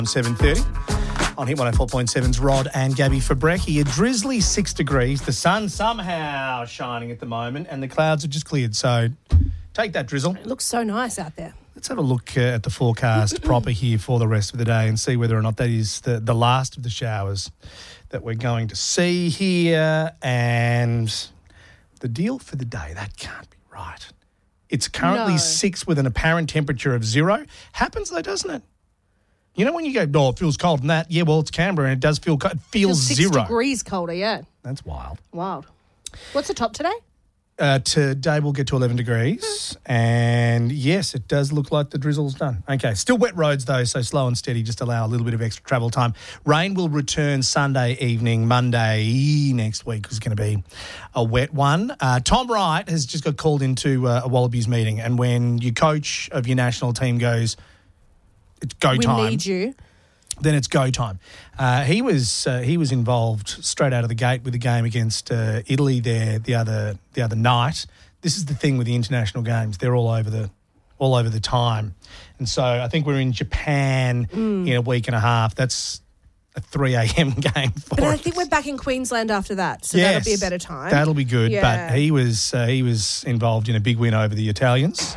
7:30 on Hit 104.7's Rod and Gabby Fabrecki. A drizzly 6 degrees. The sun somehow shining at the moment and the clouds have just cleared. So take that drizzle. It looks so nice out there. Let's have a look at the forecast proper here for the rest of the day and see whether or not that is the last of the showers that we're going to see here. And the deal for the day, that can't be right. It's currently 6 with an apparent temperature of 0. Happens though, doesn't it? You know when you go, it feels cold and that? Yeah, well, it's Canberra and it does feel cold. It feels 0. 6 degrees colder, yeah. That's wild. Wild. What's the top today? Today we'll get to 11 degrees. And, yes, it does look like the drizzle's done. Okay, still wet roads, though, so slow and steady, just allow a little bit of extra travel time. Rain will return Sunday evening. Monday next week is going to be a wet one. Tom Wright has just got called into a Wallabies meeting, and when your coach of your national team goes, it's go time. We need you. Then it's go time. He was involved straight out of the gate with the game against Italy there the other night. This is the thing with the international games; they're all over the time, and so I think we're in Japan in a week and a half. That's a 3 a.m. game for But us. I think we're back in Queensland after that, so that'll be a better time. That'll be good. Yeah. But he was involved in a big win over the Italians.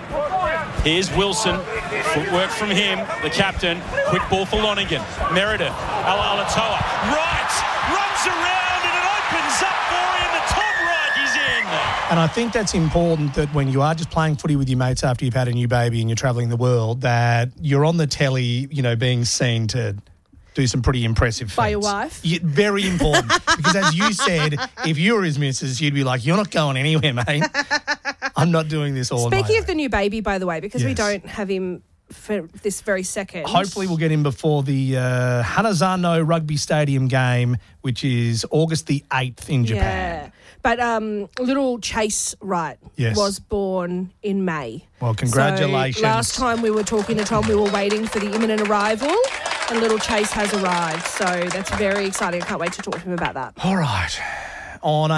Here's Wilson. Footwork from him, the captain. Quick ball for Lonergan. Meredith. Alatoa. Right. Runs around and it opens up for him. The top right, he's in. And I think that's important that when you are just playing footy with your mates after you've had a new baby and you're travelling the world, that you're on the telly, being seen to do some pretty impressive feats. By your wife? Yeah, very important. Because as you said, if you were his missus, you'd be like, you're not going anywhere, mate. I'm not doing this all on my Speaking of own. the new baby, by the way, because we Yes. don't have him for this very second. Hopefully we'll get him before the Hanazano Rugby Stadium game, which is August the 8th in Japan. Yeah. But little Chase Wright was born in May. Well, congratulations. So last time we were talking to Tom, we were waiting for the imminent arrival, and little Chase has arrived. So that's very exciting. I can't wait to talk to him about that. All right. On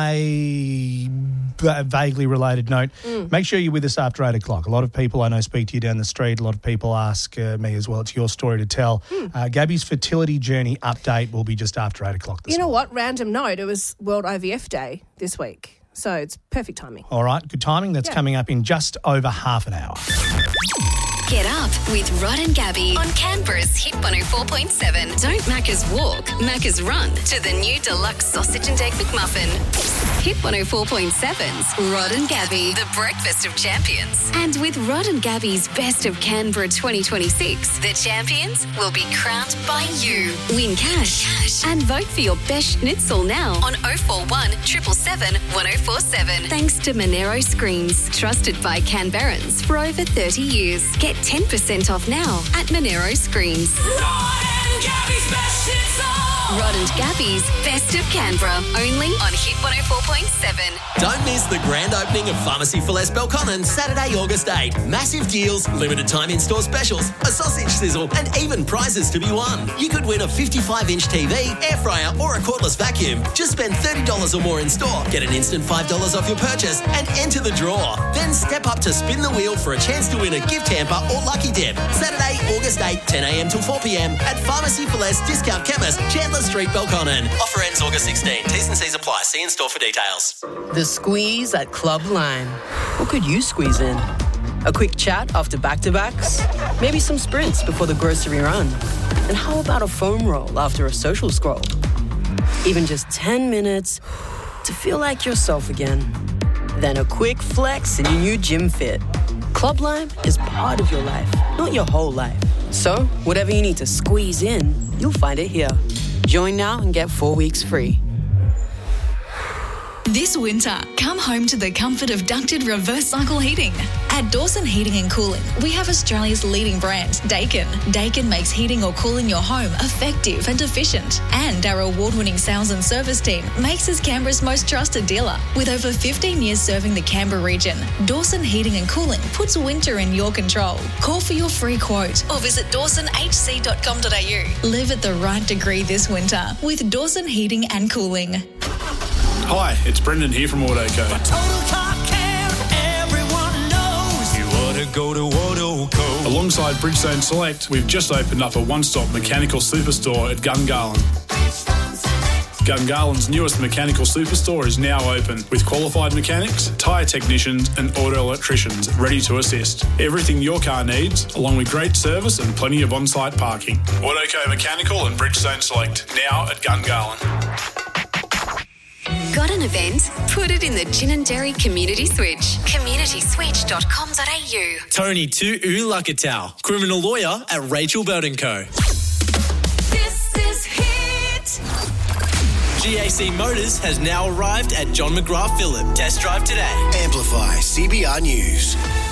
a vaguely related note, make sure you're with us after 8 o'clock. A lot of people I know speak to you down the street. A lot of people ask me as well. It's your story to tell. Gabby's fertility journey update will be just after 8 o'clock this You know morning. what? Random note, it was World IVF Day this week. So it's perfect timing. All right, good timing. That's coming up in just over half an hour. Get up with Rod and Gabby on Canberra's Hit 104.7. Don't Macca's walk, Macca's run to the new deluxe sausage and egg McMuffin. Hit 104.7's Rod and Gabby, the breakfast of champions. And with Rod and Gabby's Best of Canberra 2026, the champions will be crowned by you. Win cash and vote for your best schnitzel now on 041 777 1047. Thanks to Monero Screens, trusted by Canberrans for over 30 years. Get 10% off now at Monero Screens. Rod and Gabby's Best Schnitzel. Rod and Gabby's Best of Canberra, only on Hit 104.7. Don't miss the grand opening of Pharmacy for Less Belconnen, Saturday, August 8. Massive deals, limited time in-store specials, a sausage sizzle, and even prizes to be won. You could win a 55-inch TV, air fryer, or a cordless vacuum. Just spend $30 or more in store, get an instant $5 off your purchase, and enter the draw. Then step up to spin the wheel for a chance to win a gift hamper or lucky dip. Saturday, August 8, 10 a.m. till 4 p.m. at Pharmacy for Less Discount Chemist, Chandler Street, Belconnen. Offer ends August 16. T's and C's apply. See in store for details. The squeeze at Club Lime. What could you squeeze in? A quick chat after back-to-backs? Maybe some sprints before the grocery run? And how about a foam roll after a social scroll? Even just 10 minutes to feel like yourself again. Then a quick flex in your new gym fit. Club Lime is part of your life, not your whole life. So, whatever you need to squeeze in, you'll find it here. Join now and get 4 weeks free. This winter, come home to the comfort of ducted reverse cycle heating. At Dawson Heating and Cooling, we have Australia's leading brand, Daikin. Daikin makes heating or cooling your home effective and efficient. And our award-winning sales and service team makes us Canberra's most trusted dealer. With over 15 years serving the Canberra region, Dawson Heating and Cooling puts winter in your control. Call for your free quote or visit dawsonhc.com.au. Live at the right degree this winter with Dawson Heating and Cooling. Hi, it's Brendan here from Autoco. For total car care, everyone knows. You ought to go to Autoco. Alongside Bridgestone Select, we've just opened up a one-stop mechanical superstore at Gungahlin. Gungahlин's newest mechanical superstore is now open with qualified mechanics, tyre technicians and auto electricians ready to assist. Everything your car needs, along with great service and plenty of on-site parking. Autoco Mechanical and Bridgestone Select, now at Gungahlin. Got an event? Put it in the Gin and Dairy Community Switch. communityswitch.com.au. Tony to Ulakatau, criminal lawyer at Rachel Burton Co. This is Hit. GAC Motors has now arrived at John McGrath Phillip. Test drive today. Amplify CBR News.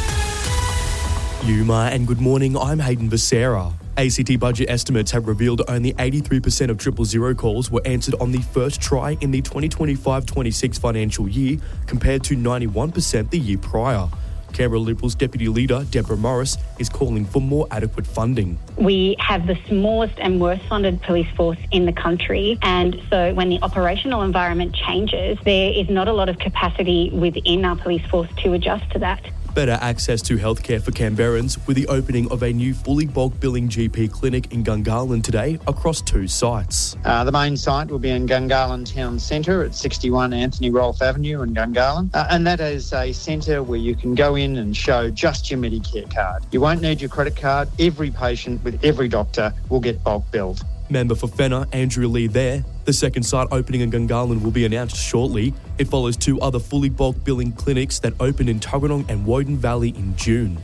Yuma and good morning, I'm Hayden Becerra. ACT budget estimates have revealed only 83% of 000 calls were answered on the first try in the 2025-26 financial year, compared to 91% the year prior. Canberra Liberals Deputy Leader Deborah Morris is calling for more adequate funding. We have the smallest and worst funded police force in the country, and so when the operational environment changes, there is not a lot of capacity within our police force to adjust to that. Better access to healthcare for Canberrans with the opening of a new fully bulk billing GP clinic in Gungahlin today across 2 sites. The main site will be in Gungahlin Town Centre at 61 Anthony Rolfe Avenue in Gungahlin, and that is a centre where you can go in and show just your Medicare card. You won't need your credit card. Every patient with every doctor will get bulk billed. Member for Fenner, Andrew Lee there. The second site opening in Gungahlin will be announced shortly. It follows 2 other fully bulk billing clinics that opened in Tuggeranong and Woden Valley in June.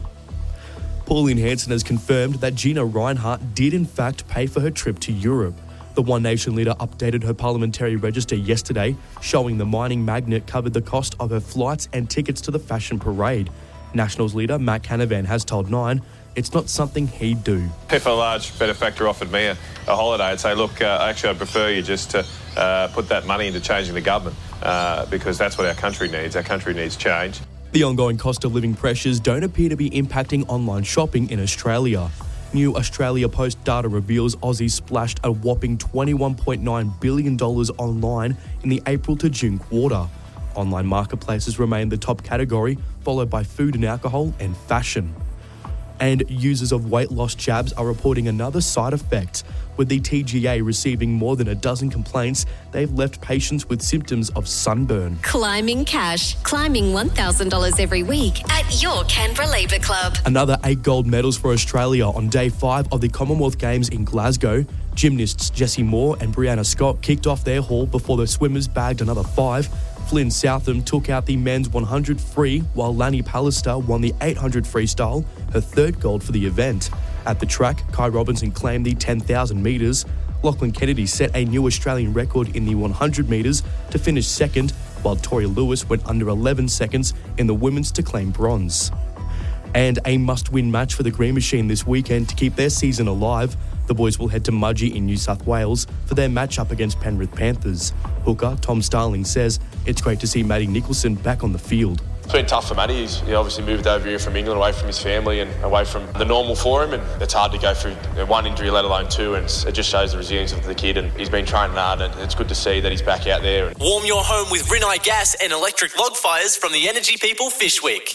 Pauline Hanson has confirmed that Gina Rinehart did in fact pay for her trip to Europe. The One Nation leader updated her parliamentary register yesterday, showing the mining magnate covered the cost of her flights and tickets to the fashion parade. Nationals leader Matt Canavan has told Nine it's not something he'd do. If a large benefactor offered me a holiday, I'd say, look, actually I'd prefer you just to put that money into changing the government because that's what our country needs. Our country needs change. The ongoing cost of living pressures don't appear to be impacting online shopping in Australia. New Australia Post data reveals Aussies splashed a whopping $21.9 billion online in the April to June quarter. Online marketplaces remain the top category, followed by food and alcohol and fashion. And users of weight loss jabs are reporting another side effect. With the TGA receiving more than a dozen complaints, they've left patients with symptoms of sunburn. Climbing cash. Climbing $1,000 every week at your Canberra Labour Club. Another 8 gold medals for Australia on day 5 of the Commonwealth Games in Glasgow. Gymnasts Jessie Moore and Brianna Scott kicked off their haul before the swimmers bagged another 5. Flynn Southam took out the men's 100 free, while Lani Pallister won the 800 freestyle, her 3rd gold for the event. At the track, Kai Robinson claimed the 10,000 metres. Lachlan Kennedy set a new Australian record in the 100 metres to finish 2nd, while Tori Lewis went under 11 seconds in the women's to claim bronze. And a must-win match for the Green Machine this weekend to keep their season alive. The boys will head to Mudgee in New South Wales for their matchup against Penrith Panthers. Hooker Tom Starling says it's great to see Matty Nicholson back on the field. It's been tough for Matty. He's obviously moved over here from England, away from his family and away from the normal for him, and it's hard to go through one injury, let alone 2, and it just shows the resilience of the kid, and he's been training hard, and it's good to see that he's back out there. Warm your home with Rinnai Gas and electric log fires from the Energy People Fishwick.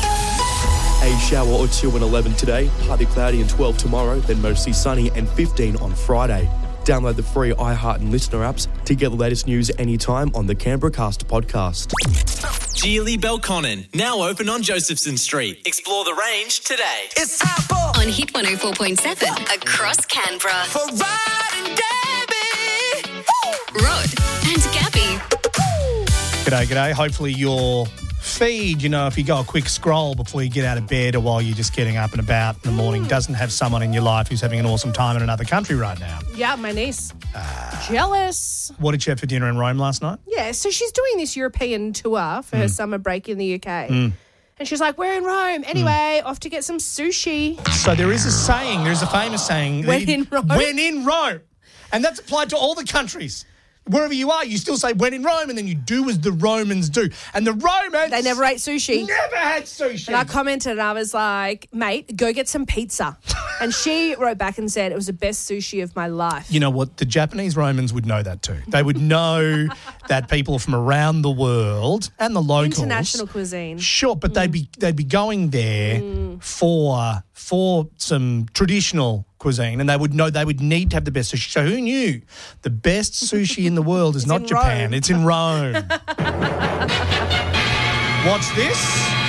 A shower or 2 and 11 today, partly cloudy and 12 tomorrow, then mostly sunny and 15 on Friday. Download the free iHeart and Listener apps to get the latest news anytime on the Canberra Cast podcast. Geely Belconnen, now open on Josephson Street. Explore the range today. It's time on Hit 104.7 across Canberra. For Rod and Gabby. Rod and Gabby. G'day. Hopefully your feed, if you go a quick scroll before you get out of bed or while you're just getting up and about in the morning, doesn't have someone in your life who's having an awesome time in another country right now. Yeah, my niece. Jealous. What did you have for dinner in Rome last night? Yeah, so she's doing this European tour for her summer break in the UK. And she's like, we're in Rome. Anyway, off to get some sushi. So there is a famous saying. When in Rome. When in Rome. And that's applied to all the countries. wherever you are, you still say when in Rome, and then you do as the Romans do. And the Romans... They never ate sushi. Never had sushi. And I commented and I was like, mate, go get some pizza. And she wrote back and said it was the best sushi of my life. You know what? The Japanese Romans would know that too. They would know that people from around the world and the locals... International cuisine. Sure, but they'd be going there for some traditional cuisine, and they would need to have the best sushi. So who knew the best sushi in the world is not Japan, Rome. it's in Rome. What's this?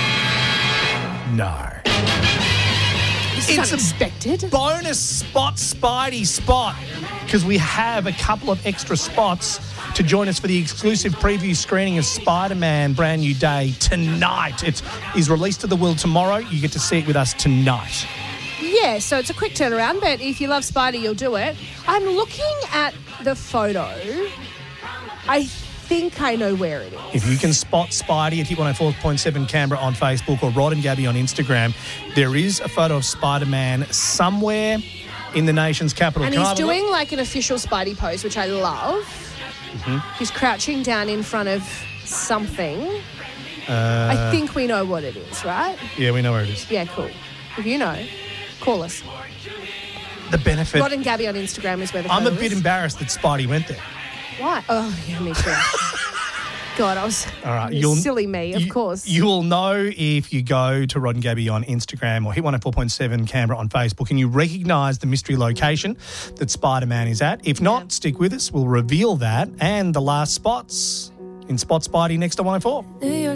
No. It's unexpected. Bonus spot, Spidey spot, because we have a couple of extra spots to join us for the exclusive preview screening of Spider-Man Brand New Day tonight. It is released to the world tomorrow. You get to see it with us tonight. Yeah, so it's a quick turnaround, but if you love Spidey, you'll do it. I'm looking at the photo. I think I know where it is. If you can spot Spidey at Hit 104.7 Canberra on Facebook or Rod and Gabby on Instagram, there is a photo of Spider-Man somewhere in the nation's capital. And Can I he's have a look? doing like an official Spidey pose, which I love. He's crouching down in front of something. I think we know what it is, right? Yeah, we know where it is. Yeah, cool. If you know, call us. The benefit. Rod and Gabby on Instagram is where the I'm a photo bit is. embarrassed that Spidey went there. Why? Oh, yeah, me too. God, I was All right, silly me, of course. You will know if you go to Rod and Gabby on Instagram or Hit 104.7 Canberra on Facebook and you recognise the mystery location that Spider-Man is at. If not, stick with us. We'll reveal that and the last spots in Spot Spidey next to 104.